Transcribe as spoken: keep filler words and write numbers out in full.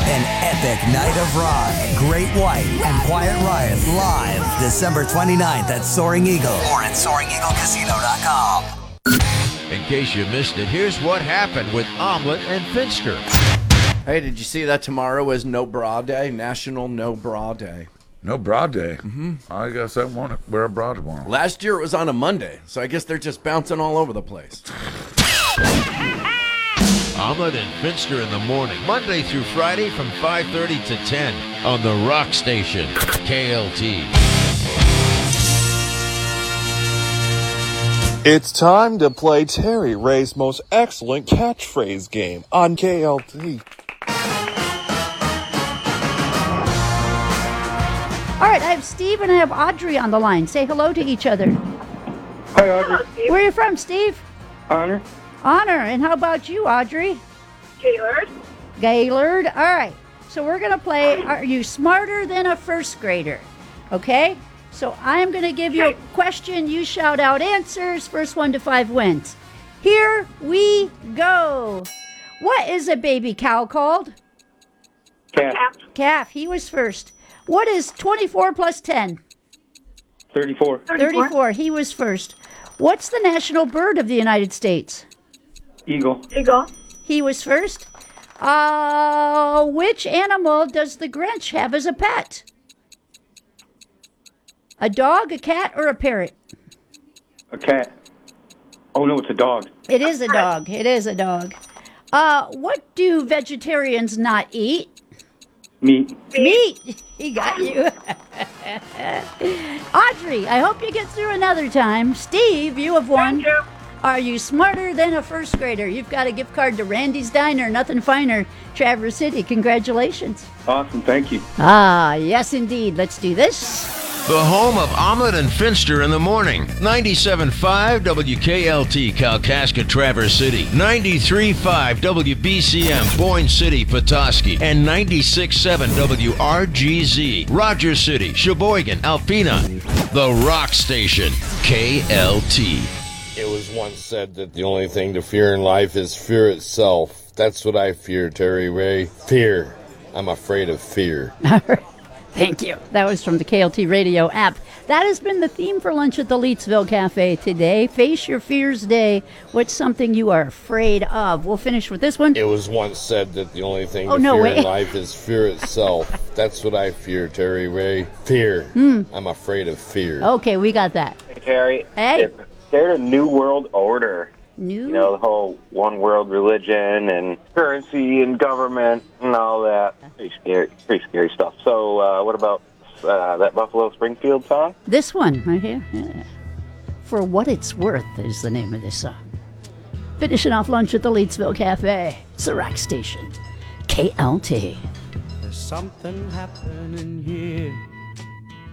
An epic night of rock. Great White and Quiet Riot live December twenty-ninth at Soaring Eagle or at soaring eagle casino dot com. In case you missed it, here's what happened with Omelet and Finster. Hey, did you see that tomorrow is No Bra Day? National No Bra Day. No bra day. Mm-hmm. I guess I want to wear a bra tomorrow. Last year it was on a Monday, so I guess they're just bouncing all over the place. Omelet and Finster in the morning, Monday through Friday from five thirty to ten on the Rock Station, K L T. It's time to play Terry Ray's most excellent catchphrase game on K L T. All right, I have Steve and I have Audrey on the line. Say hello to each other. Hi, Audrey. Where are you from, Steve? Honor. Honor. And how about you, Audrey? Gaylord. Gaylord. All right. So we're going to play Are You Smarter Than a First Grader? Okay? So I'm going to give you a question. You shout out answers. First one to five wins. Here we go. What is a baby cow called? Calf. Calf. He was first. What is twenty-four plus ten? thirty-four. thirty-four. He was first. What's the national bird of the United States? Eagle. Eagle. He was first. Uh, which animal does the Grinch have as a pet? A dog, a cat, or a parrot? A cat. Oh, no, it's a dog. It is a dog. It is a dog. Uh, what do vegetarians not eat? Meat. Meat. He got you. Audrey, I hope you get through another time. Steve, you have won. Thank you. Are you smarter than a first grader? You've got a gift card to Randy's Diner, Nothing Finer, Traverse City. Congratulations. Awesome, thank you. Ah, yes, indeed. Let's do this. The home of Omelet and Finster in the morning. ninety-seven point five W K L T, Kalkaska, Traverse City. ninety-three point five W B C M, Boyne City, Petoskey. And ninety-six point seven W R G Z, Rogers City, Sheboygan, Alpena. The Rock Station, K L T. It was once said that the only thing to fear in life is fear itself. That's what I fear, Terry Ray. Fear. I'm afraid of fear. Thank you. That was from the K L T radio app. That has been the theme for lunch at the Leetsville Cafe today. Face Your Fears Day. What's something you are afraid of? We'll finish with this one. It was once said that the only thing Oh, to no, fear wait. in life is fear itself. That's what I fear, Terry Ray. Fear. I'm afraid of fear. Okay, we got that. Hey, Terry. Hey. If there's a new world order, New. you know, the whole one world religion and currency and government and all that. Pretty scary, pretty scary stuff. So uh, what about uh, that Buffalo Springfield song? This one right here. Yeah. For What It's Worth is the name of this song. Finishing off lunch at the Leetsville Cafe. It's the Rock Station. K L T. There's something happening here.